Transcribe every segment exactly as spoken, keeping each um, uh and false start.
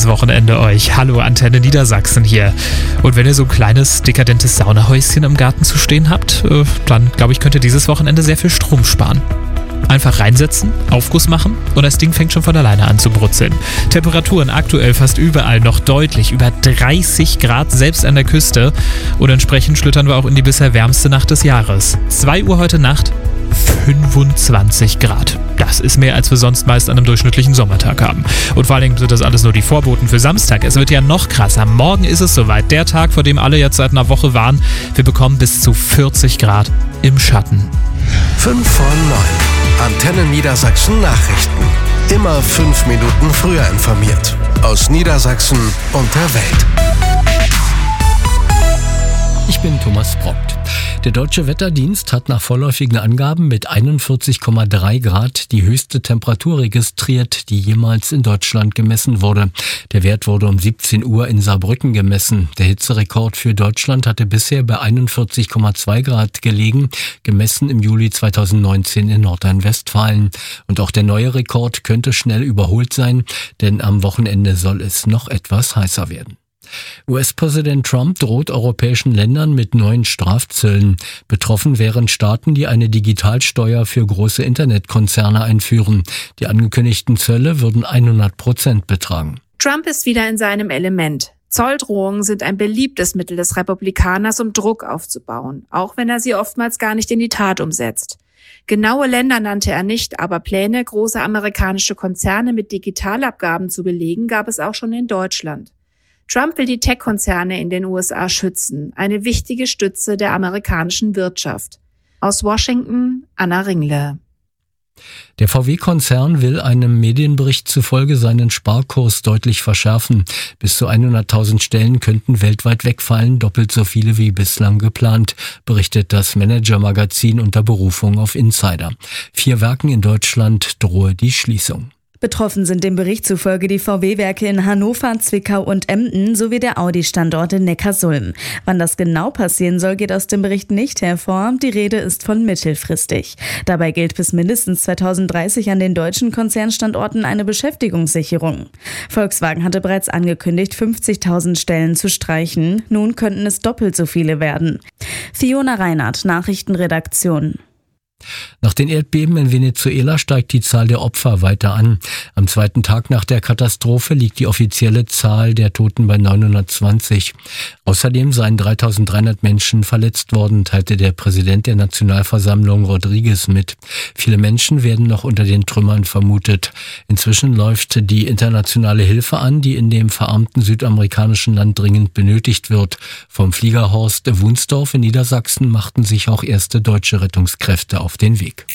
ins Wochenende euch. Hallo, Antenne Niedersachsen hier. Und wenn ihr so ein kleines, dekadentes Saunahäuschen im Garten zu stehen habt, äh, dann glaube ich, könnt ihr dieses Wochenende sehr viel Strom sparen. Einfach reinsetzen, Aufguss machen und das Ding fängt schon von alleine an zu brutzeln. Temperaturen aktuell fast überall noch deutlich über dreißig Grad, selbst an der Küste. Und entsprechend schlüttern wir auch in die bisher wärmste Nacht des Jahres. zwei Uhr heute Nacht, fünfundzwanzig Grad. Das ist mehr, als wir sonst meist an einem durchschnittlichen Sommertag haben. Und vor allen Dingen sind das alles nur die Vorboten für Samstag. Es wird ja noch krasser. Morgen ist es soweit. Der Tag, vor dem alle jetzt seit einer Woche waren. Wir bekommen bis zu vierzig Grad im Schatten. fünf vor neun. Antenne Niedersachsen Nachrichten. Immer fünf Minuten früher informiert. Aus Niedersachsen und der Welt. Ich bin Thomas Brockt. Der Deutsche Wetterdienst hat nach vorläufigen Angaben mit einundvierzig Komma drei Grad die höchste Temperatur registriert, die jemals in Deutschland gemessen wurde. Der Wert wurde um siebzehn Uhr in Saarbrücken gemessen. Der Hitzerekord für Deutschland hatte bisher bei einundvierzig Komma zwei Grad gelegen, gemessen im Juli zweitausendneunzehn in Nordrhein-Westfalen. Und auch der neue Rekord könnte schnell überholt sein, denn am Wochenende soll es noch etwas heißer werden. U S-Präsident Trump droht europäischen Ländern mit neuen Strafzöllen. Betroffen wären Staaten, die eine Digitalsteuer für große Internetkonzerne einführen. Die angekündigten Zölle würden hundert Prozent betragen. Trump ist wieder in seinem Element. Zolldrohungen sind ein beliebtes Mittel des Republikaners, um Druck aufzubauen, auch wenn er sie oftmals gar nicht in die Tat umsetzt. Genaue Länder nannte er nicht, aber Pläne, große amerikanische Konzerne mit Digitalabgaben zu belegen, gab es auch schon in Deutschland. Trump will die Tech-Konzerne in den U S A schützen, eine wichtige Stütze der amerikanischen Wirtschaft. Aus Washington, Anna Ringle. Der V W-Konzern will einem Medienbericht zufolge seinen Sparkurs deutlich verschärfen. Bis zu hunderttausend Stellen könnten weltweit wegfallen, doppelt so viele wie bislang geplant, berichtet das Manager-Magazin unter Berufung auf Insider. Vier Werken in Deutschland drohe die Schließung. Betroffen sind dem Bericht zufolge die V W-Werke in Hannover, Zwickau und Emden sowie der Audi-Standort in Neckarsulm. Wann das genau passieren soll, geht aus dem Bericht nicht hervor. Die Rede ist von mittelfristig. Dabei gilt bis mindestens zweitausenddreißig an den deutschen Konzernstandorten eine Beschäftigungssicherung. Volkswagen hatte bereits angekündigt, fünfzigtausend Stellen zu streichen. Nun könnten es doppelt so viele werden. Fiona Reinhardt, Nachrichtenredaktion. Nach den Erdbeben in Venezuela steigt die Zahl der Opfer weiter an. Am zweiten Tag nach der Katastrophe liegt die offizielle Zahl der Toten bei neunhundertzwanzig. Außerdem seien dreitausenddreihundert Menschen verletzt worden, teilte der Präsident der Nationalversammlung Rodriguez mit. Viele Menschen werden noch unter den Trümmern vermutet. Inzwischen läuft die internationale Hilfe an, die in dem verarmten südamerikanischen Land dringend benötigt wird. Vom Fliegerhorst Wunsdorf in Niedersachsen machten sich auch erste deutsche Rettungskräfte auf den Weg.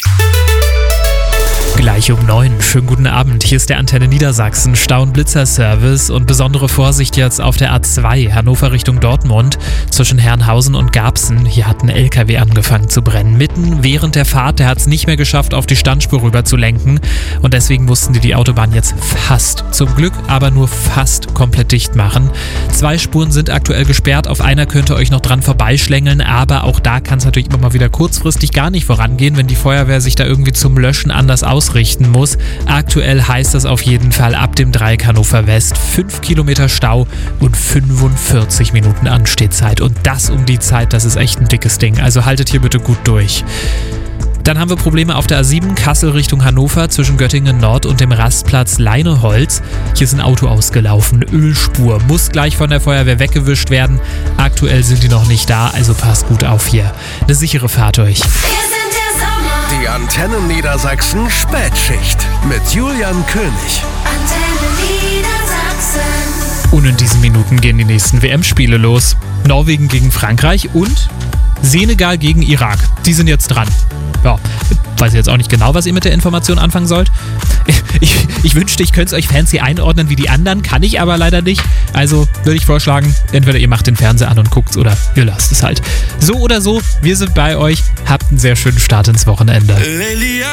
Gleich um neun. Schönen guten Abend. Hier ist der Antenne Niedersachsen Stau- und Blitzerservice und besondere Vorsicht jetzt auf der A zwei Hannover Richtung Dortmund zwischen Herrenhausen und Garbsen. Hier hat ein L K W angefangen zu brennen. Mitten während der Fahrt, der hat es nicht mehr geschafft, auf die Standspur rüber zu lenken und deswegen mussten die die Autobahn jetzt fast, zum Glück aber nur fast komplett dicht machen. Zwei Spuren sind aktuell gesperrt, auf einer könnt ihr euch noch dran vorbeischlängeln, aber auch da kann es natürlich immer mal wieder kurzfristig gar nicht vorangehen, wenn die Feuerwehr sich da irgendwie zum Löschen anders ausrichten muss. Aktuell heißt das auf jeden Fall ab dem Dreieck Hannover West fünf Kilometer Stau und fünfundvierzig Minuten Anstehzeit. Und das um die Zeit, das ist echt ein dickes Ding. Also haltet hier bitte gut durch. Dann haben wir Probleme auf der A sieben Kassel Richtung Hannover zwischen Göttingen Nord und dem Rastplatz Leineholz. Hier ist ein Auto ausgelaufen, Ölspur, muss gleich von der Feuerwehr weggewischt werden. Aktuell sind die noch nicht da, also passt gut auf hier. Eine sichere Fahrt euch. Die Antenne Niedersachsen Spätschicht mit Julian König. Antenne Niedersachsen. Und in diesen Minuten gehen die nächsten W M-Spiele los. Norwegen gegen Frankreich und Senegal gegen Irak. Die sind jetzt dran. Ja, weiß jetzt auch nicht genau, was ihr mit der Information anfangen sollt. Ich, ich wünschte, ich könnte es euch fancy einordnen wie die anderen, kann ich aber leider nicht. Also würde ich vorschlagen, entweder ihr macht den Fernseher an und guckt's oder ihr lasst es halt. So oder so, wir sind bei euch. Habt einen sehr schönen Start ins Wochenende.